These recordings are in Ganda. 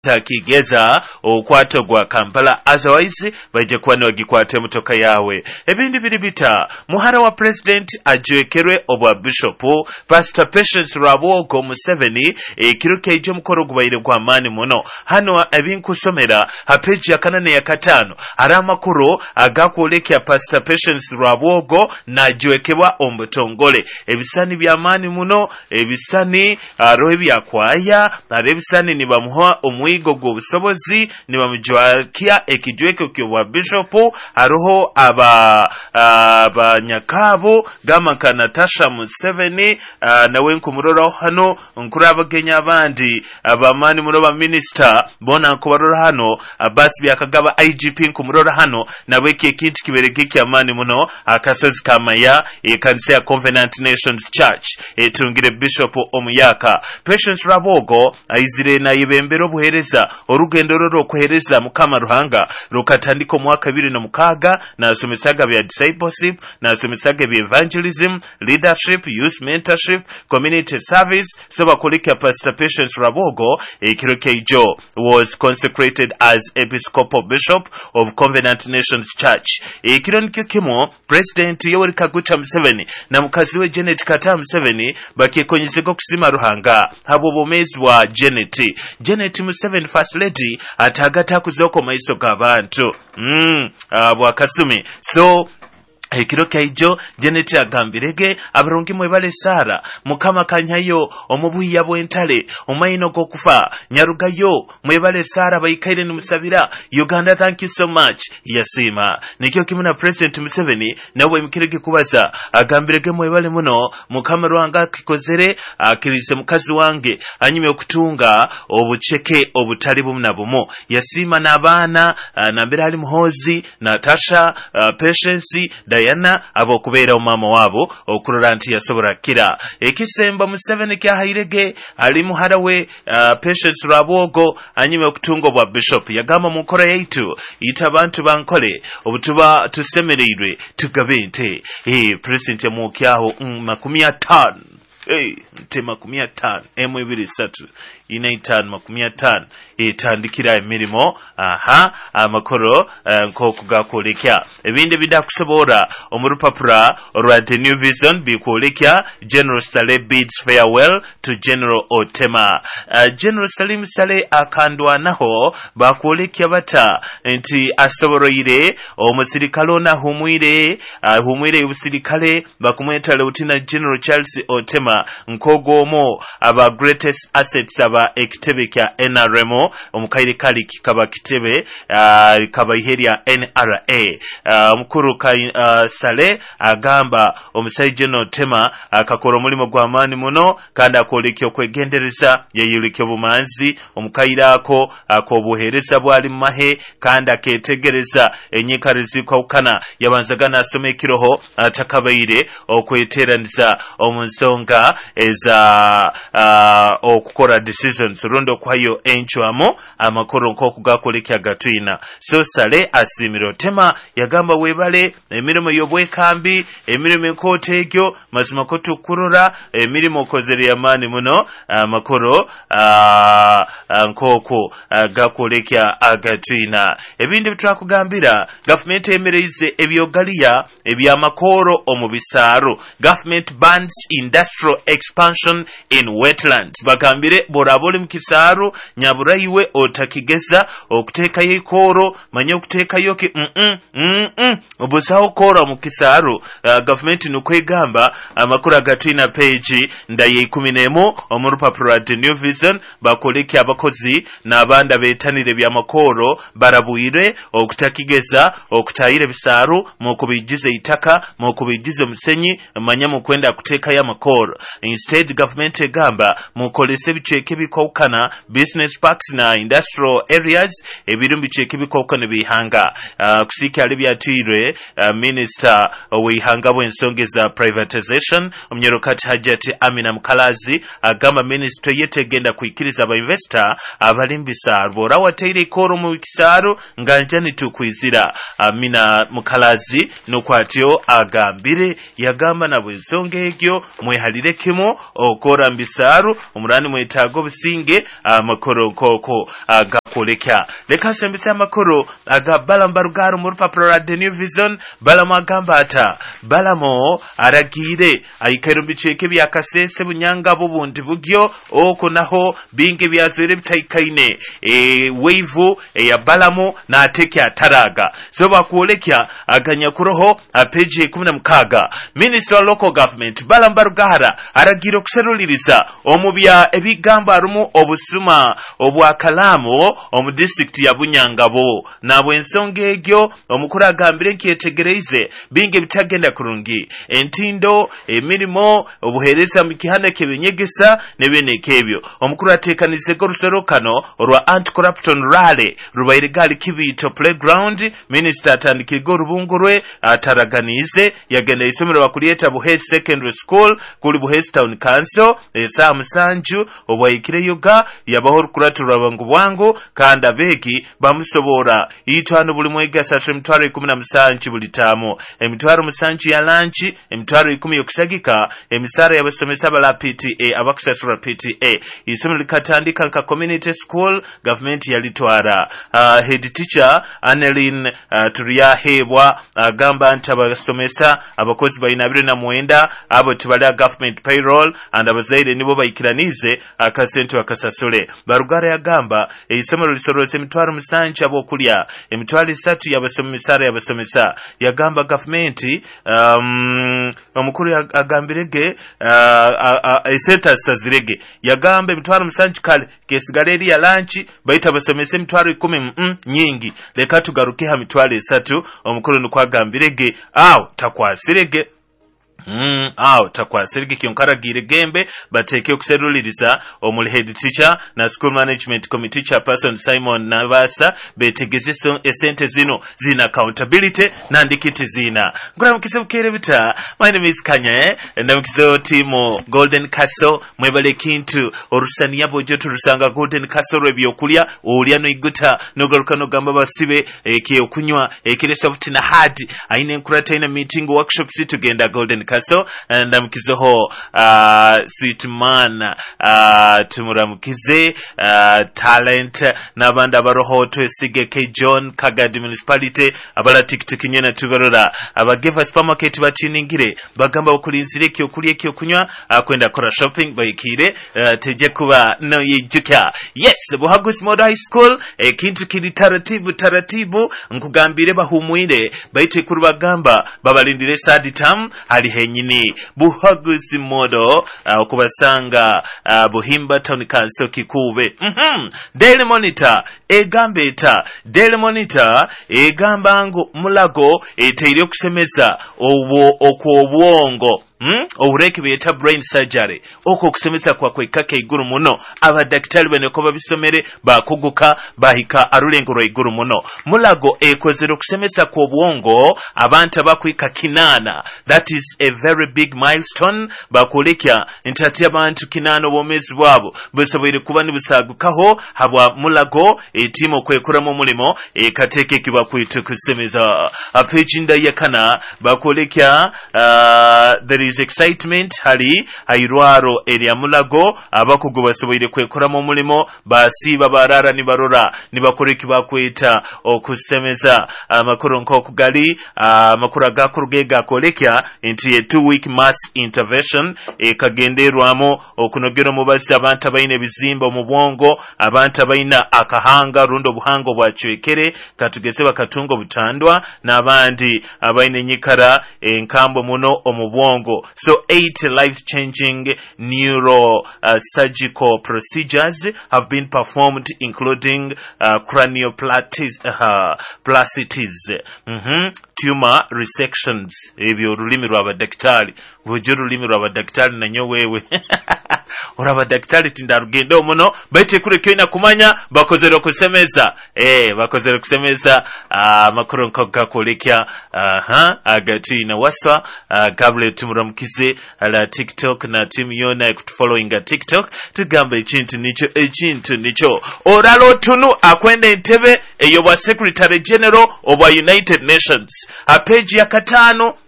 takigeza okwato gwa Kampala otherwise baje kuba wagikwate motoka yawe. Ebindi biribita muhara wa president ajwekerwe obwa bishop Pastor Patience Rwabogo Museveni ekiruke ejo mukoro gubayire gwa mani muno hano ebinkusomera hapeji ya kanane ya katano ari amakuru agakwolekya Pastor Patience Rwabogo najwekebwa omutongole ebisani bya mani muno ebisani rohe byakwaya ebisani ni bamuha omwigo gwobusobozi ni bamujwakia ekijweke kyo bishop aroho abanyakabo gamaka Natasha Museveni nawe nkumurora hano nkuru abagenya abandi abamani muno ba minister bona nkubarora hano abasi byakagaba IGP nkumurora hano nawe kintu kibereke kyamani muno akasozi kamaya ekanisa ya Covenant Nations Church etungire bishop omuyaka Patience Rwabogo aizire na ibembero buhereza orugendo roro kuhereza mukama ruhanga rukatandiko mwaka 2006 na asomesaga bya discipleship na asomesaga bya evangelism, leadership, youth mentorship, community service. So bakoleka Pastor Patience Rwabogo ekirokejo was consecrated as Episcopal Bishop of Covenant Nations Church. Ekironikyo kimo President Yoweri Kaguta Museveni na mukazi we Janet Kata Museveni bakikonyezeko kusima ruhanga habo bomezi wa Janet Museveni First Lady atagata kuzoko maiso g'abantu bwa Kasumi. So ekiroke ijo Janet agambirege abarongi mwebale Sara mukama kanyayo omubuyi yabwentale omayino gokufa nyarugayo mwebale Sara bayikaire nimusabira Uganda. Thank you so much yasima nikyo kimuna President Museveni nawe mkirege kubaza agambirege mwebale muno mukama rwanga kikozere akirise mukazi wange anyime okutunga obucheke obutali bumnabumo yasima nabana nambira ali muhozi Natasha Patience Diana abo kubeera omama wabo okurora nti yasobora kira ekisemba Museveni kyahayirege ali muharawe Patience Rwabogo anyime okutunga bwa bishop yagamba mukora yaitu itabantu bankole obutuba tusemereirwe tugabente president mukyaho 50 tema 50 M23 inaitan 50 etandikira emirimo amakoro nko kugakolekya ebinde bidakusobora omurupapura olwa The New Vision bikolekya General Saleh bids farewell to General Otema. General Salim Saleh akandwanaho bakolekya bata nti asoboroire omusirikale na humwire ubusirikale bakumweta Lieutenant General Charles Otema nkogomo aba greatest assets aba ekitebe kya NRM omukaire kali kikaba kitebe kaba iheria NRA mukuru Sale agamba omusai General Otema akakora omulimo gwa mani muno kandi akolekya okwegendereza yeyulekya bumanzi omukaire ako akobuhereza bwali mahe kandi aketegereza enyikarizi kwaukana yabanzagana asome kiroho atakabaire okweteraniza omunsonga eza okukora decisions rundo kwayo enchwamo amakoro nko kugakolekya gatwina. So Sale asimiro Otema yagamba webale emirimo yobwekambi emirimo enkotegyo mazima ko tukurura emirimo kozeri yamani muno amakoro nkoko gakolekya agatwina. Ebindi bitrakugambira government emereze ebyogaliya ebyamakoro omubisaru. Government bans industrial expansion in wetlands. Bagambire borabole mkisaru nyaburaiwe otakigeza okuteka yikoro manya okuteka yoke obusaho koro mkisaru. Government nukwegamba amakuru gatwina page ndaye 11 omurupapura The New Vision bakolekya abakozi n'abanda betanire byamakoro barabuire okutakigeza okutayire bisaru mukubigize itaka mukubigize musenyi manya mukwenda kuteka ya makoro. Instead government egamba mukolese bicheke bikokana business parks na industrial areas ebirumbi bicheke bikokana bihanga kusiki alibyatire minister wihanga bwensongeza privatization omnyerokati Hajati Amina Mkalazi agamba minister yetegenda kuikiriza aba investor abalimbisa bora wateire koro mu kisaru nganjani tukwizira. Amina Mkalazi nokwatyo agambire yagamba na bwensonge egyo mwehalire kimu okora mbisaru omurani mwetago businge amakoro koko agakoleka leka sembisa amakoro aga balambarugaru mu rupapuro rwa The New Vision balamo agamba ata balamo aragire ayikero biceke byakasese bunyanga bubundi bugyo oko naho binge byazere bitayikaine wave ya balamo na ateke ataraga so bakoleka aganya kuroho page 16 Minister of Local Government balambarugara aragira okuseruliriza omubya ebigamba rumu obusuma obwakalamu omu district ya Bunyangabo nabwe ensonga egyo omukuru agambire nkyetegereize binge bitagenda kurungi entindo emirimo obuhereza mu kihane kebenyegesa nebenekebyo omukuru atekanize ko ruserokano orwa anti-corruption rally rubaire gali kibito playground minister atandikirgo rubungurwe ataraganize yagenda isomero bakulieta Buhesi Secondary School kuli Buhesi Town Council esa musanju obwayikire yoga yabaho rukuratu rwabangu bwangu kandi abegi bamusobora itwano buli mwegasa emitwaro 17 buli tamu emitwaro musanju ya lanchi emitwaro 10 yokusagika emisara yabasomesa bala PTA abakusasura PTA isomero likatandika nka community school government yalitwara head teacher Annelin Turiyahebwa agamba nti abasomesa abakozi bayina 29 abo tibali government payroll and abazaire nibo bayikiranize akasente akasasule barugara yagamba isomero lisorose emitwaro musanju abokulya emitwaro 3 yabasomesa yabasomesa yagamba government omukuru agambirege esenta sazirege yagamba emitwaro musanju kale kesigale eri ya lunch bayita basomesa emitwaro 10 nyingi leka tugaruke ha mitwaro 3 omukuru nukwagambirege takwasirege takwasirige kyonkaragira gembe bateke okuseruliriza omuli head teacher na school management committee chairperson Simon Nabasa betegeze esente zino zina accountability na ndikiti zina ngura mukisebukere bita my name is Kanye and mkizo timo Golden Castle mwebale kintu orusania bojo turusanga Golden Castle rebyokulya olya no iguta no garuka no gamba basibe okunywa ekire soft na hard aine nkurata ina meeting workshops tugenda Golden Castle and mkizoho sweet man tumuramukize talent nabanda baroho twesige ke John Kagadi municipality abala tiktok nyena tugarura abageva supermarket batiningire bagamba okulinzire kyokulye kyokunywa akwenda kora shopping bayikire teje kuba no yijuka yes Buhagus Model High School kintu kiri taratibu nkugambire bahumuire bayite kuri bagamba babalindire sadi tam ali henyini Buhagus Model okubasanga Buhimba Town Council kikube Daily Monitor egambeta Daily Monitor egamba ngo mulago eteire okusemeza okwobwongo obureke beta brain surgery oko kusemesa kwa kwekaka iguru muno abadaktari baneko babisomere bakuguka bahika arulengoro iguru muno mulago ekozero kusemesa kwa bwongo abantu abakwika kinana that is a very big milestone bakulekya entati abantu kinana bomezi bwabo busobere kuba nibusagukaho habwa mulago etimo kwekura mu mulimo ekateke kiba kwitu kusemeza apejinda yakana bakulekya there is excitement hali hairwaro area mulago abakugo basoboire kwekora mu mulimo basiba barara ni barora ni bakoreki bakweta okusemeza amakuru nko kugali amakuru agakurugega kolekya enti 2 week mass intervention ekagenderwamo okunogera mu basi abantu abaine bizimba mu bwongo abantu abaina akahanga rundo buhango bwachwekere katugeze bakatungo butandwa nabandi abaine nyikara enkambo muno omubwongo so 8 life-changing neuro-surgical procedures have been performed, including cranioplasties, tumor resections. Ebyo rulimi rwa daktari, vujo rulimi rwa daktari na nyo wewe. Uraba daktari tindarugendo muno bete kure kyoina kumanya bakozero kusemeza bakozero kusemeza makuru nkogakolekya agati na waswa Gabriel tumuramukize ala TikTok na team yona following TikTok tugamba ekintu nicho oralo tunu akwende ntebe eyo wa Secretary General of United Nations a page ya 5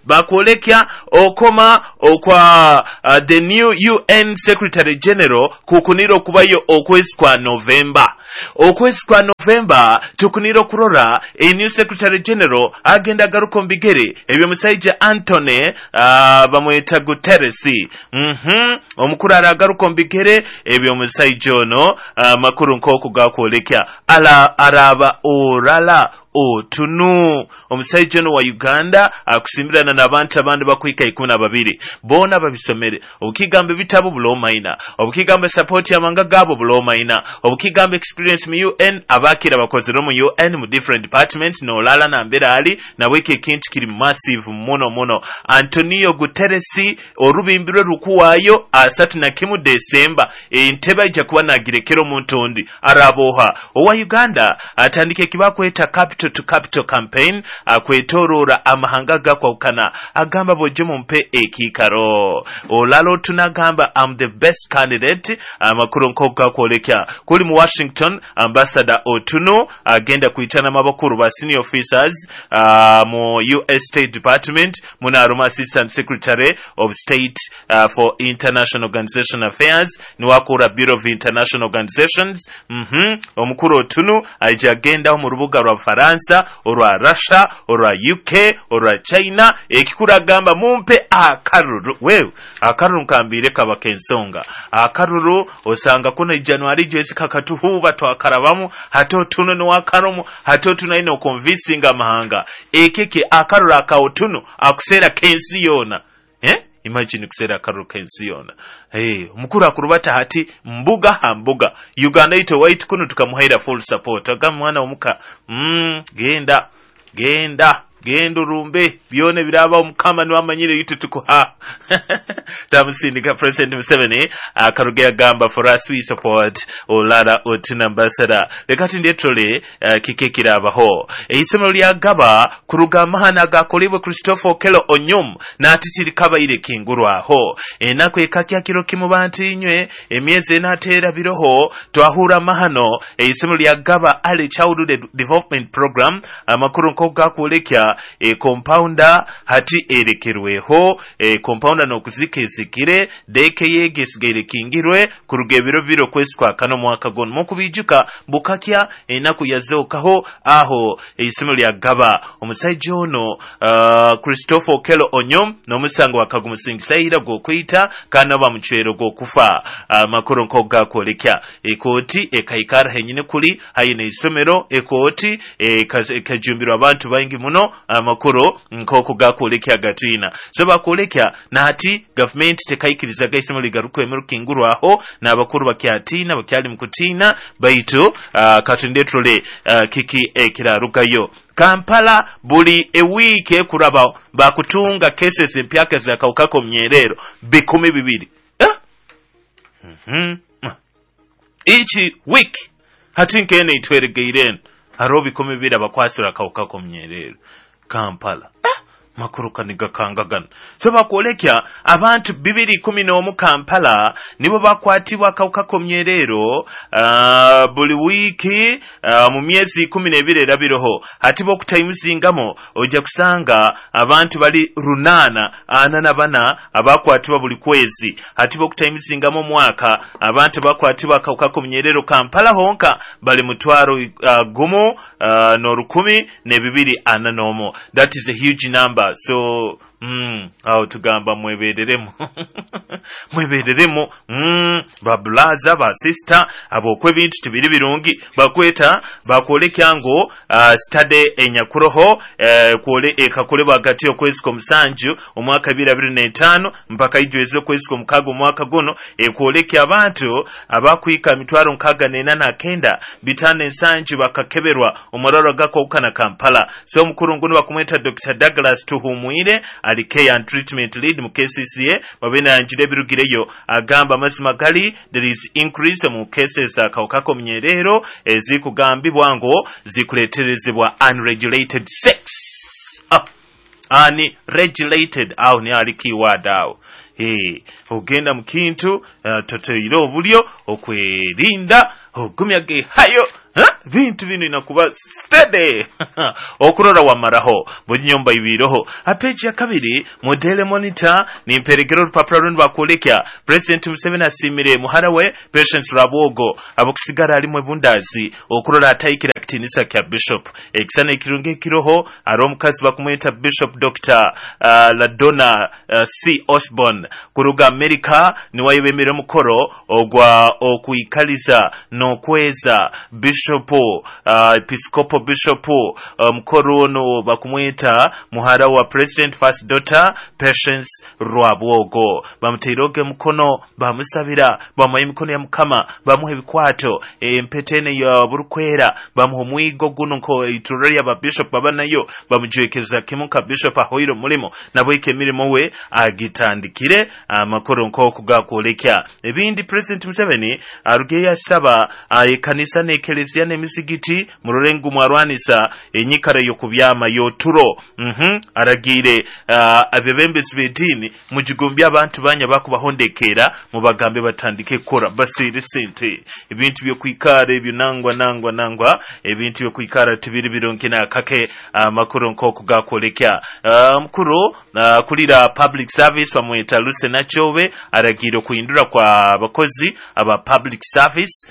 bakwolekya okoma okwa the new UN Secretary General kukunira okubayo okwezi kwa November. Okwezi kwa November tukunira okurora a new Secretary General agenda garuko mbigere ebyo Musaija Anthony bamweta Guterres. Omukuru aragaruko mbigere ebyo Musaija ono makuru nkoko gakwolekya araba orala otunu omusajja no wa Uganda akusimbirana n'abantu abandi bakwika 12 bona babisomere obukigambe bitabo bulomaina obukigambe support yamanga gabo bulomaina obukigambe experience mu UN abakira bakozero mu UN mu different departments no lala na mbera ali na weke kintu kiri massive muno Antonio Guterres orubimbirwe rukuwayo asatu na kimu December enteba ija kuba nagirekero muntondi araboha owa Uganda atandike kibakweta capital to capital campaign akwetorora amahanga gakwawukana agamba bojje mumpe ekikaro olalo tunagamba I'm the best candidate amakuru nkoka kwolekya kuli mu Washington ambassador Otuno agenda kuitana mabakuru ba senior officers mu US State Department munaruma assistant secretary of state for international organization affairs ni wakura Bureau of International Organizations omukuru Otuno ajagenda mu rubuga rwa Faransa orwa Russia orwa UK orwa China ekikura gamba mumpe akaruru wewe akaruru nkambire kabakensonga akaruru osanga kuna January jezi kakatuhuba twakarabamu hatotuno no wakaromu hatotuno ino convincing amahanga ekeke akaruru akaotuno akusera kensi yona imagine kusera akaruru kensi yona mukuru akurubata hati mbuga hambuga Uganda ito white kuno tukamuhaira full support agamba mwana omuka genda rumbe byone biraba omukama ni wamanyire yitu tukuha tamusindika President Museveni akarugea gamba for us we support Olara Otuno ambassador lekati ndetole kikekira abaho eisemo lyagaba kuruga mahana gakolibwe Christopher Okello Onyum natitiri kabayire kingurwaho enako ekakya kiro kimu bantu inywe emyeze natera biroho twahura mahano eisemo lyagaba Ali Childhood Development Program amakuru nkoga kwolekya compounder hati erekerweho compounder no kuzikizikire deke yegesigere kingirwe kurugebiro biro kwesi kwa kano mwaka gon mukubijuka bukakya enaku yazokaho aho eisimo lya gaba omusajja ono Christopher Okello Onyum no musango wakagumusingisayira go kwita kana ba muchwero go kufa makoro nkoga kwolekya ekoti ekayikara henyine kuli hayine isomero ekoti ekajumbirwa abantu baingi muno makuru nkoko gakolekya gatina so bakolekya nati government tekayikiriza gaisemo ligaruko emerukinguru aho nabakuru bakyatina bakyali mukutina baitu katendetole kiki ekirarukayo Kampala buli ewike kuraba bakutunga cases empyaka za kaukako mnyerero 12 each week hatinkene itweregeiren arobi 12 bakwasira kaukako mnyerero Kampala makuru kaniga kangagana so bakwolekya abantu 211 Kampala nibo bakwatibwa akawuka myerero buli wiki mu myezi 12 erabiroho hati bo kutayimuzingamo ojja kusanga abantu bali runana anana bana abakwatibwa buli kwezi hati bo kutayimuzingamo mwaka abantu bakwatibwa akawuka myerero Kampala honka bali mutwaro gumo no 1240 that is a huge number so tugamba mwebereremu bablaza ba sister abokwe bintu tibiri birungi bakweta bakolekya ngo study enyakuroho kole ekakole bagati okwezi ko musanju omwaka 2025 mpaka ijwezo kwezi ko mukago mwaka gono ekolekya abantu abakwika mitwaro nkaga nena na kenda bitane nsanju bakakeberwa omororo gako ukana Kampala so mukuru ngono bakumweta Dr. Douglas Tuhumuire ali care and treatment lead mu KCCA babena anjire birugireyo agamba mazima gali there is increase mu cases akawukako mnyerero ezikugambibwa ngo zikuleterezebwa unregulated sex unregulated au ni alikiwad au ogenda mukintu totoiro obulyo okwerinda ogumyage hayo bintu bino inakuba steady okurora wamaraho bunyomba ibiroho apeji ya kabiri mu Daily Monitor ni imperegero urupapuro rundi bakulekya President Museveni asimire muharawe Patience Rwabuogo abokusigara alimwe bundazi okurora atayikira kitinisa kya Bishop ekisana ikirunge kiroho ari omukazi bakumweta Bishop Dr. Ladonna C. Osborne kuruga America niwayo bemere mukoro ogwa okuikaliza nokweza Bishop Episcopal Bishop mukoro ono bakumweta muhara wa President First Daughter Patience Rwabuogo bamuteiroge mukono bamusabira bamuha mikono ya mukama bamuha bikwato empetene ya burukwera bamuha mwigo guno nko iturari ya Bishop babanayo bamujwekeza kimuka Bishop ahoiro mulimo nabo ikemirimo we agitandikire amakoro nko kugakolekya ebindi President Museveni arugeya saba kanisa ne eklezia ne misigiti mururengu mwarwanisa enyikara yo kubyama yo turo aragire abebembezi bedini mujigombya abantu banya bakubahondekera mu bagambe batandike kora basire sente ebintu byo kwikara ebyo nangwa ebintu byo kwikara tibiri bironke na kake makuru nko kugakolekya mkuru kulira public service bamweta Luce Nachobe aragira kuhindura kwa abakozi aba public service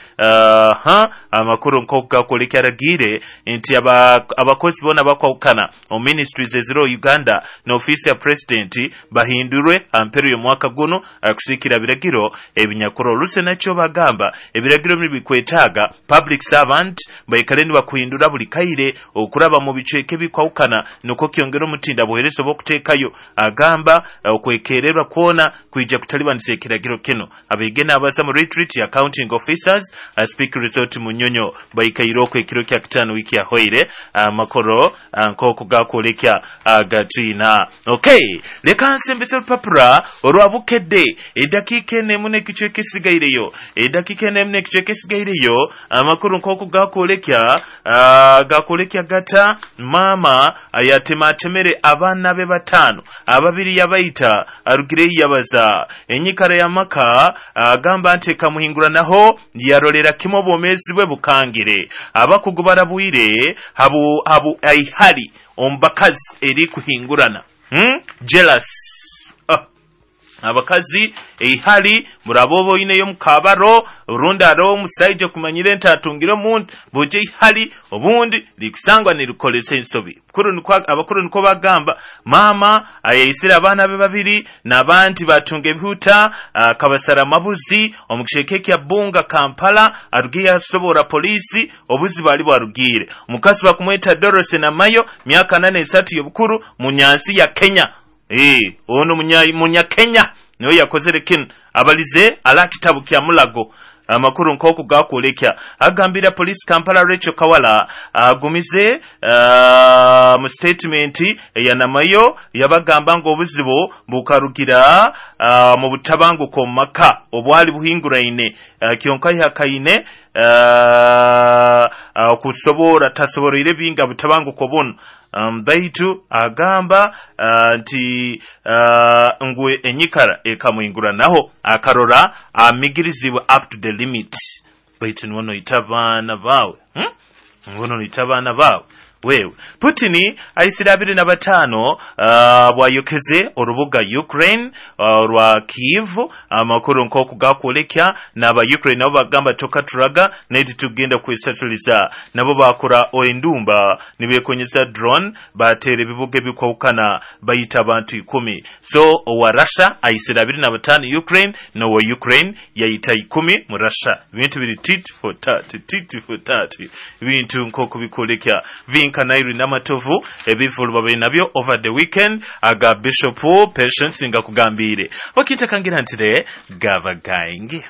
amakuru nko kugakolekya aragire nti abakozi bona bakwawukana o ministries eziro Uganda na office ya president bahindurwe ampero yo mwaka guno akusikira biragiro ebinyakoro Luce Nachobe agamba ebiragiro bikwetaga public servant bayikaleni bakuhindura buli kaire okuraba mu biceke bikwawukana nuko kyongero mutinda boherezo bokutekayo agamba okwekererwa kuona kuija kutalibanise kiragiro kino abegena abaza mu retreat ya accounting officers speak resort munyonyo bayikairo kwekiro kya kitano wiki ya hoire makoro nko kugakolekya agatina okay leka nsembese papura orwabukedde edakike nemune kicheke sigaireyo edakike nemune kicheke sigaireyo amakuru nko kugakolekya gakolekya gata mama ayatematemere abana be batano ababiri yabayita arugire yabaza enyikara ya maka agamba nti kamuhingura naho yarolera kimo bomezi bwe bukangire abakugubara buire habu aihali ombakazi eri kuhingurana jealous abakazi eihali murabobo ine yo mukabaro rundaro musaije kumanyire ntatungiro muntu boje ihali obundi likusangwa nirukolese insobi abakuru niko bagamba mama ayisira abana be babiri nabanti batunge bihuta kabasara mabuzi omukishekeke ya bunga Kampala arugiya sobora polisi obuzi bali barugire mukasi bakumweta Dorothy na Mayo myaka 8 yobukuru munyansi ya Kenya ono munya Kenya niyo yakozere kin abalize ala kitabu kya mulago amakuru nko kugakolekya agambira police Kampala Rachel Kawala agumize mu statement ya Namayo yabagamba ngo obuzibo bukarugira mu butabangu ko maka obwali buhinguraine kyonkai hakaine kusobora tasoborire binga butabangu ko bono baitu agamba nti ngwe enyikara ekamuingura naho akarora amigirizibwa up to the limit baitu nwono itabana bawe nwono itabana bawe wewe Putin aisira 25 bwayokeze orubuga Ukraine rwa Kyiv amakuru nko kugakolekya naba Ukraine nabo bagamba toka turaga neti tugenda kwisatuliza nabo bakora oendumba nibekonyeza drone batere bibuge bikwawukana bayita abantu 10 so owa Russia aisira 25 Ukraine no wa Ukraine yayita 10 mu Russia bintu biri tit for tat bintu nko kubikolekya Kanairu namatovu ebivulu babe nabyo over the weekend aga Bishop Patience nga kugambire wakita kangira ntire gava gaingi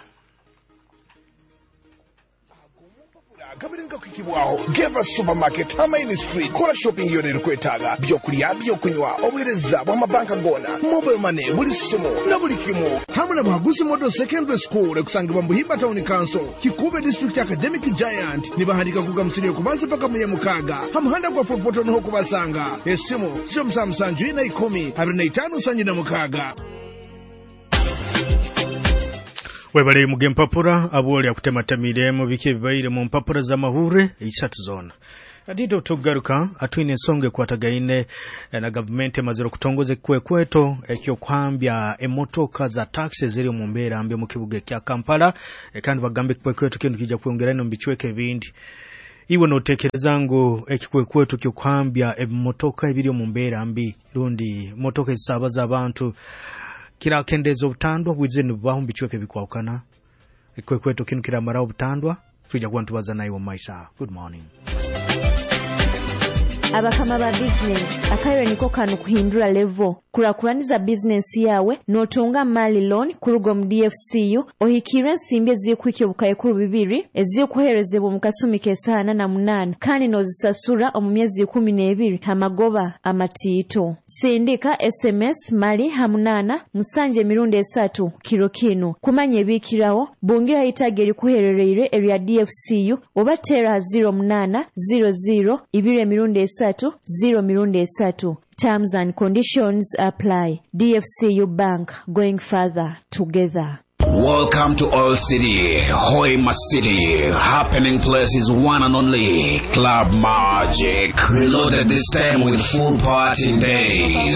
Kabiringa kukibwaho Geva Supermarket Hamaini Street Kora shopping yone rukwetaga byokulya byokunywa obwereza bw'amabanka gona mobile money buli somo na buli kimu hamwe na Bagusi Model Secondary School ekusangibwa Buhimba Town Council Kikube District Academic Giant nibahandika kuga msiri kubanza paka munyamukaga hamuhanda kwa fopoto no kubasanga esimu sio msamsanju ina 10 abiri na 5 sanyi na mukaga Webale muge mpapura aboli akutematamire mu bike bibaire mu mpapura za mahure isatu zona. Adito tugaruka atwine songe kwatagaine na government mazero kutongoze kweto ekyo kwambya emotoka za taxi ziri mu mbera ambe mu kibuga kya Kampala kandi bagambe kweto kintu kijja kwongera no mbichweke bindi. Iwe no tekerezango ekikweto kyo kwambya emotoka ebiri mu mbera ambi rundi motoka zisabaza abantu kira kendezo butandwa wizeni bahumbi chweke bikwakana kweto kintu kira marao butandwa fija kwantubaza nayo maisha. Good morning. Abakama ba business akairo niko kanu kuhindura level kurakuraniza business yawe notunga mali loan kurugo mu DFCU ohikira nsimbe zikwike bukaye kuru bibiri ezikuherezebwa mu kasumi kesana na munana kandi nozisasura mu myezi 12 hamagoba amatito sindika SMS mali hamunana musanje mirundi 3 kilo kino kumanye bikirawo bungira itageri kuherereire area DFCU obatera 0800 ibire mirundi 0 mirundi 3. Terms and conditions apply. DFCU Bank, going further together. Welcome to Oil City, Hoima City. Happening place is one and only Club Magic. Reloaded this time with full party days.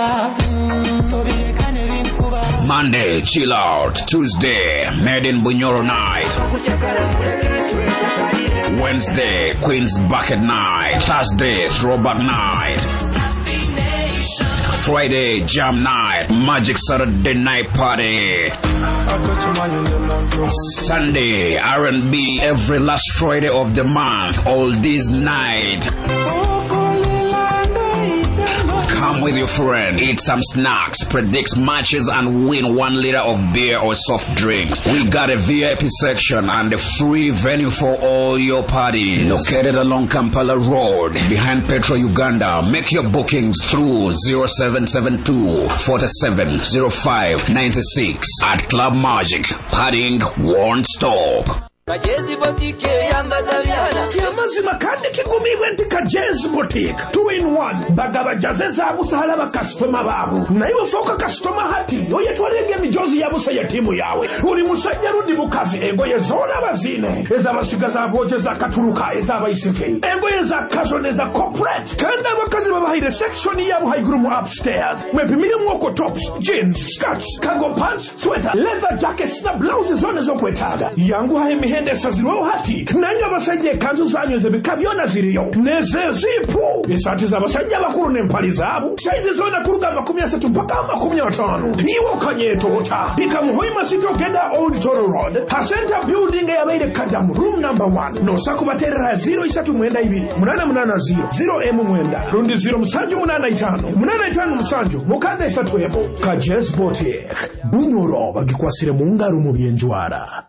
Monday, chill out. Tuesday, Made in Bunyoro night. Wednesday, Queen's Bucket night. Thursday, Throwback night. Friday, Jam night. Magic Saturday night party. Sunday, R&B every last Friday of the month. All this night. Come with your friend, eat some snacks, predict matches and win 1 liter of beer or soft drinks. We got a VIP section and a free venue for all your parties. Located along Kampala Road, behind Petro Uganda. Make your bookings through 0772 47 05 96 at Club Magic. Partying won't stop. Kajezi Boutique yambaza byala Yamazima kandi kigumiwe nti Kajezi Boutique 2-in-1 bagaba jazeza busala ba customer babo nayo foka customer hati oye twarege mijozi yabusa ya timu yawe uri musajja rudi bukazi engoye zona bazine ezabasigaza voje za katuruka ezabayisike engoye za kazone za corporate kandi abakazi babahire section yabo haigurumu upstairs mwepimire mwoko tops jeans skirts cargo pants sweater leather jackets na blouses zone zo kwetaga yangu haimi Saziro hati nanyo abasajja kanzu zanyu zebikabyona ziriyo neze zipu esati z'abasajja bakuru n'empali zaabo size zona kuruga 13 mpaka 15 iwo kanyetota ikamuhoima sitogenda Old Toro Road ha center building yabaire Kadamu room number 1 no sakubaterera 0392 880 0M rundi 0785 855 mukande 3 Kajezi Boutique Bunyoro bagikwasire mu ngaro mu byenjwara.